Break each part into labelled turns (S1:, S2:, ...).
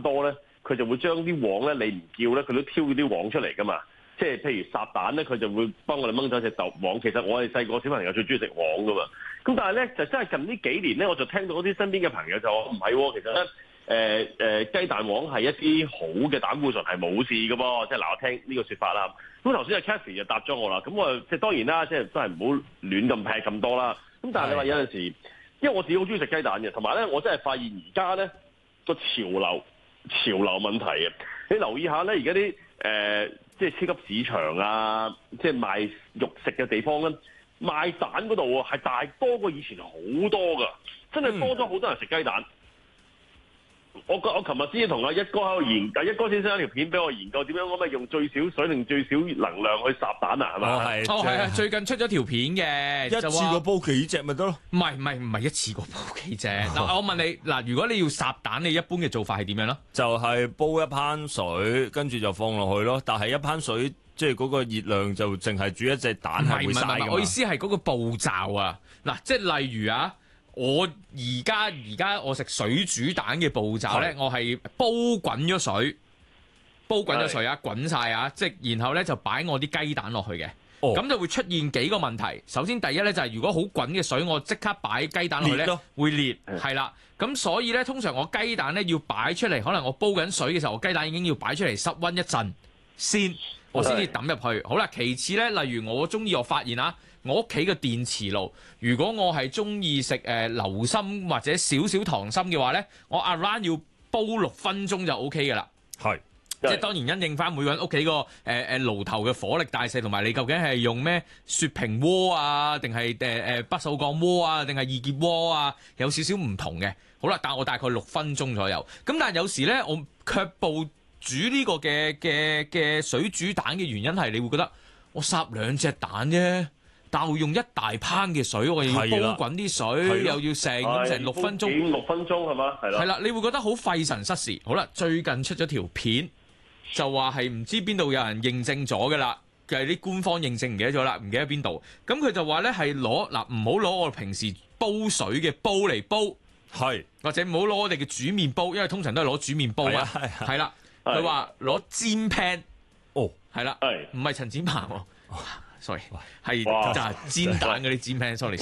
S1: 多咧，佢就會將啲黃咧，你唔叫咧，佢都挑啲黃出嚟噶嘛。即係譬如烚蛋咧，佢就會幫我哋掹走隻豆黃。其實我哋細個小朋友最中意食黃噶嘛。咁但係咧，就真係近呢幾年咧，我就聽到啲身邊嘅朋友就話唔係喎，其實咧雞蛋黃係一啲好嘅膽固醇係冇事嘅噃。即係嗱，我聽呢個説法啦。咁頭先阿 Cathy 就答咗我啦。咁我即係當然啦，即係都係唔好亂咁劈咁多啦。咁但係你話有陣時，因為我自己好中意食雞蛋嘅，同埋咧我真係發現而家咧個潮流問題啊！你留意下咧，而家啲即係超級市場啊，即係賣肉食嘅地方咧，賣蛋嗰度係大多過以前好多噶，真係多咗好多人食雞蛋。我琴日先同阿一哥喺度研究，一哥先生一條片俾我研究點樣可唔可以用最少水定最少能量去烚蛋啊？係咪？
S2: 係啊！最近出咗條片嘅，
S3: 一次過煲幾隻咪得咯？
S2: 唔係一次過煲幾隻。嗱，我問你嗱，如果你要烚蛋，你一般嘅做法係點樣咯？
S3: 就係煲一盆水，跟住就放落去咯。但係一盆水即係嗰個熱量就淨係煮一隻蛋係會嘥㗎嘛。
S2: 我意思係嗰個步驟啊。嗱，即係例如啊。我而家我食水煮蛋嘅步驟咧，我係煲滾咗水啊，滾晒啊，即係然後咧就擺我啲雞蛋落去嘅，咁就會出現幾個問題。首先第一咧就係如果好滾嘅水，我即刻擺雞蛋落去咧會裂，係啦。咁所以咧通常我雞蛋咧要擺出嚟，可能我煲緊水嘅時候，我雞蛋已經要擺出嚟室溫一陣先，我先至抌入去。好啦，其次咧，例如我發現啊。我屋企嘅電磁爐，如果我係中意食流心或者少少糖心嘅話咧，我 around 要煲6分鐘就 OK 嘅啦。
S3: 係，
S2: 即係當然因應翻每個人屋企個爐頭嘅火力大細，同埋你究竟係用咩雪平鍋啊，定係不鏽鋼鍋啊，定係易潔鍋啊，有少少唔同嘅。好啦，但我大概6分鐘左右。咁但係有時咧，我卻步煮呢個嘅水煮蛋嘅原因係，你會覺得我烚2隻蛋啫。但我用一大烹嘅水，我又要煲滾啲水，又要成6分鐘
S1: ，6分鐘係嘛？係啦，
S2: 你會覺得好費神失事。好啦，最近出咗條片，就話係唔知邊度有人認證咗嘅啦，係啲官方認證唔記得咗啦，唔記得邊度。咁佢就話咧係唔好攞我平時煲水嘅煲嚟煲，或者唔好攞我哋嘅煮麵煲，因為通常都係攞煮麵煲啊。係啦，佢話攞煎 pan，係啦，唔係陳展鵬喎。sorry， 係就係煎蛋嗰啲煎 pan。sorry。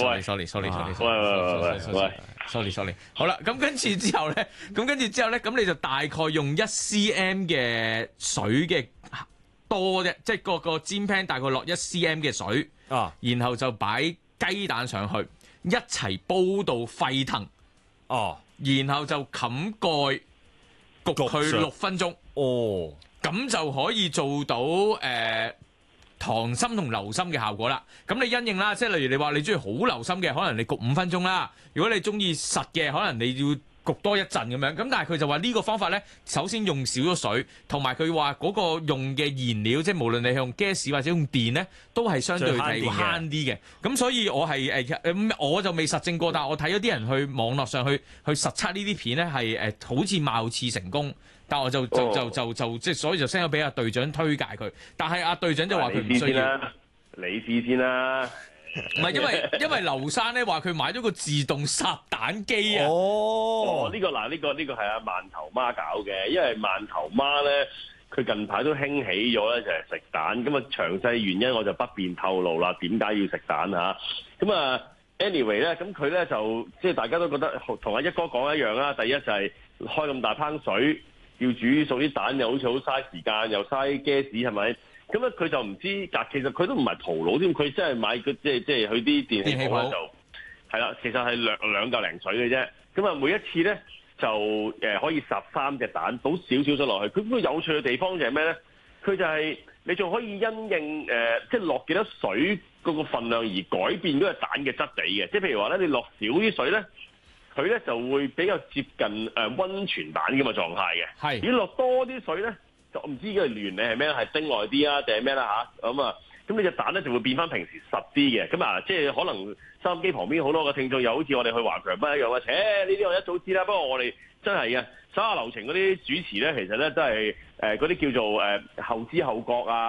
S2: 好啦，咁跟住之後咧，咁你就大概用1cm 嘅水嘅多啫，即係個煎 pan大概落1cm 嘅水，然後就擺雞蛋上去，一齊煲到沸騰，然後就冚蓋焗佢6分鐘，咁就可以做到糖心同流心嘅效果啦。咁你因應啦，即係例如你話你中意好流心嘅，可能你焗5分鐘啦。如果你中意實嘅，可能你要焗多一陣咁樣。咁但係佢就話呢個方法呢，首先用少咗水，同埋佢話嗰個用嘅燃料，即係無論你係用 gas 或者用電呢，都係相對係慳啲嘅。咁所以我係我就未實證過，但係我睇咗啲人去網絡上去實測呢啲片呢，係好似貌似成功。但我就即係所以就 send 咗俾阿隊長推介佢，但係阿隊長就話佢唔需要。
S1: 你試先啦，
S2: 唔係因為劉生咧話佢買咗個自動烚蛋機啊。
S1: 呢個係阿饅頭媽搞嘅，因為饅頭媽咧佢近排都興起咗咧就係食蛋，咁啊詳細原因我就不便透露啦，點解要食蛋嚇？咁啊 anyway 咧，咁佢咧就即係大家都覺得同阿一哥講一樣啦，第一就係開咁大烹水。要煮熟啲蛋又好似好嘥時間，又嘥 gas 係咪？咁咧佢就唔知，但其實佢都唔係淘佬添，佢真係買即係去啲電器鋪就係啦，其實係兩嚿零水嘅啫。咁啊每一次咧就可以烚3隻蛋，倒少少咗落去。佢個有趣嘅地方就係咩咧？佢就係你仲可以因應即係落幾多水嗰個份量而改變嗰個蛋嘅質地嘅。即係譬如話咧，你落少啲水咧。佢咧就會比較接近溫泉蛋咁嘅狀態嘅。如果落多啲水咧，就唔知個原理係咩，係叮耐啲啊，定係咩啦嚇？咁你隻蛋咧就會變翻平時實啲嘅。咁啊，即係可能收音機旁邊好多個聽眾又好似我哋去華強北一樣啊。呢啲我一早知啦。不過我哋真係嘅手下留情嗰啲主持咧，其實咧都係嗰啲叫做後知後覺啊，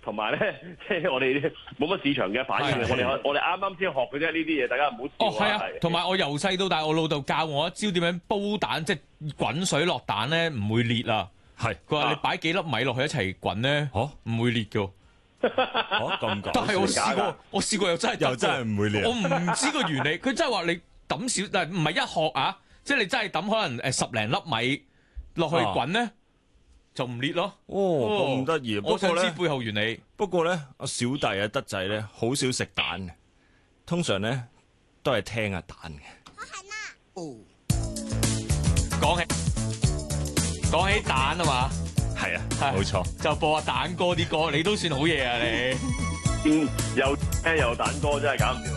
S1: 同埋咧，即係我哋冇乜市場嘅反應嘅。我哋啱啱先學嘅啫，呢啲嘢大家唔好笑
S2: 係啊。同埋我由細到大，我老豆教我一招點樣煲蛋，即係滾水落蛋咧，唔會裂啊。
S3: 係，
S2: 佢話你擺幾粒米落去一齊滾咧，唔會裂㗎。
S3: 咁講。
S2: 但係我試過又真係
S3: 唔會裂。
S2: 我唔知個原理，佢真係話你揼少，但係唔係一殼啊，即係你真係揼可能10零粒米落去滾咧。就唔裂咯。
S3: 咁得意。
S2: 我想知背後原理。
S3: 不過咧，阿小弟啊德仔咧，好少食蛋嘅，通常咧都係聽下蛋嘅。
S2: 講起蛋啊嘛，
S3: 係啊，冇錯。
S2: 就播下蛋哥啲歌，你都算好嘢啊你。
S1: 又聽又蛋哥真係搞唔掂。